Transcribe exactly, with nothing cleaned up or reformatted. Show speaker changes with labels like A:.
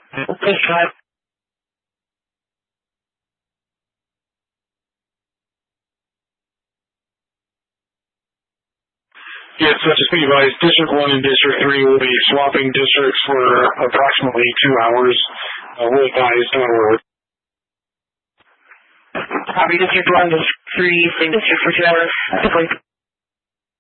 A: Thanks, Todd.
B: Yes, so just be advised, District one and District three will be swapping districts for approximately two hours. Uh, we'll advise our...
A: Copy District one, District three, same district for two hours.